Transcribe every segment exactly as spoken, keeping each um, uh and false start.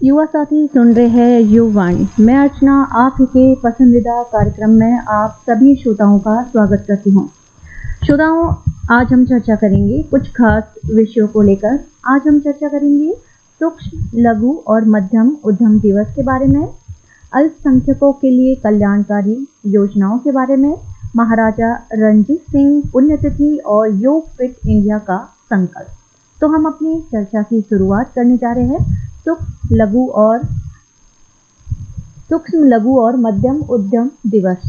युवा साथी सुन रहे हैं युवाणी। मैं अर्चना आप ही के पसंदीदा कार्यक्रम में आप सभी श्रोताओं का स्वागत करती हूँ। श्रोताओं, आज हम चर्चा करेंगे कुछ खास विषयों को लेकर। आज हम चर्चा करेंगे सूक्ष्म, लघु और मध्यम उद्यम दिवस के बारे में, अल्पसंख्यकों के लिए कल्याणकारी योजनाओं के बारे में, महाराजा रणजीत सिंह पुण्यतिथि और योग फिट इंडिया का संकल्प। तो हम अपनी चर्चा की शुरुआत करने जा रहे हैं सूक्ष्म लघु और सूक्ष्म लघु और मध्यम उद्यम दिवस।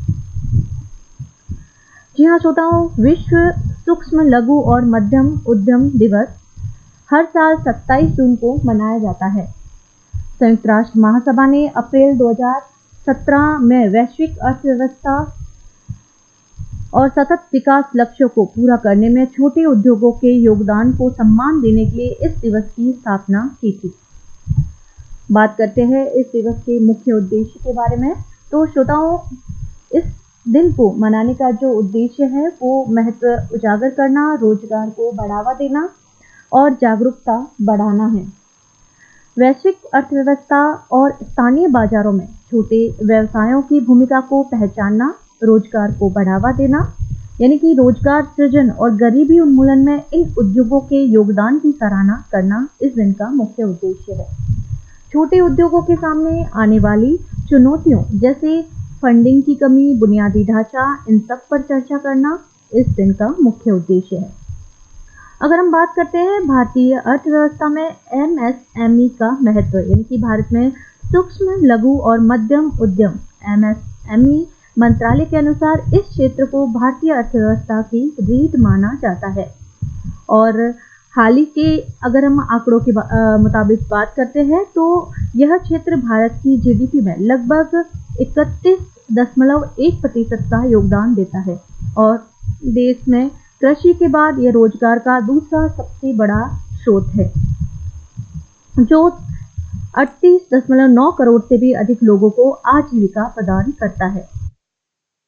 जी हाँ श्रोताओं, विश्व सूक्ष्म लघु और मध्यम उद्यम दिवस हर साल सत्ताईस जून को मनाया जाता है। संयुक्त राष्ट्र महासभा ने अप्रैल दो हज़ार सत्रह में वैश्विक अर्थव्यवस्था और सतत विकास लक्ष्यों को पूरा करने में छोटे उद्योगों के योगदान को सम्मान देने के लिए इस दिवस की स्थापना की थी। बात करते हैं इस दिवस के मुख्य उद्देश्य के बारे में। तो श्रोताओं, इस दिन को मनाने का जो उद्देश्य है वो महत्व उजागर करना, रोजगार को बढ़ावा देना और जागरूकता बढ़ाना है। वैश्विक अर्थव्यवस्था और स्थानीय बाजारों में छोटे व्यवसायों की भूमिका को पहचानना, रोजगार को बढ़ावा देना यानी कि रोजगार सृजन और गरीबी उन्मूलन में इन उद्योगों के योगदान की सराहना करना इस दिन का मुख्य उद्देश्य है। छोटे उद्योगों के सामने आने वाली चुनौतियों जैसे फंडिंग की कमी, बुनियादी ढांचा, इन सब पर चर्चा करना इस दिन का मुख्य उद्देश्य है। अगर हम बात करते हैं भारतीय अर्थव्यवस्था में एम एस एम ई का महत्व, यानी कि भारत में सूक्ष्म लघु और मध्यम उद्यम एम एस एम ई मंत्रालय के अनुसार इस क्षेत्र को भारतीय अर्थव्यवस्था की रीढ़ माना जाता है। और हाल ही के अगर हम आंकड़ों के मुताबिक बात करते हैं तो यह क्षेत्र भारत की जी डी पी में लगभग इकतीस दशमलव एक प्रतिशत का योगदान देता है और देश में कृषि के बाद यह रोजगार का दूसरा सबसे बड़ा स्रोत है, जो अड़तीस दशमलव नौ करोड़ से भी अधिक लोगों को आजीविका प्रदान करता है।